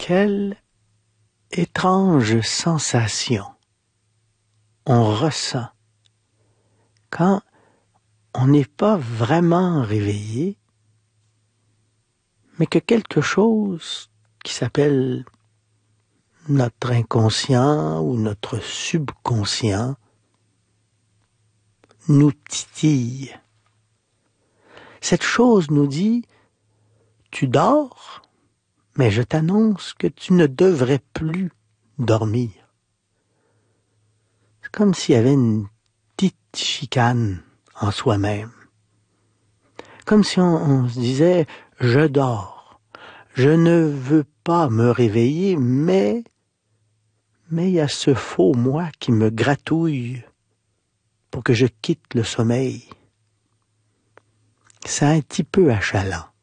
Quelle étrange sensation on ressent quand on n'est pas vraiment réveillé, mais que quelque chose qui s'appelle notre inconscient ou notre subconscient nous titille. Cette chose nous dit « Tu dors, mais je t'annonce que tu ne devrais plus dormir. » C'est comme s'il y avait une petite chicane en soi-même. Comme si on se disait « Je dors, je ne veux pas me réveiller, mais il y a ce faux moi qui me gratouille pour que je quitte le sommeil. » C'est un petit peu achalant.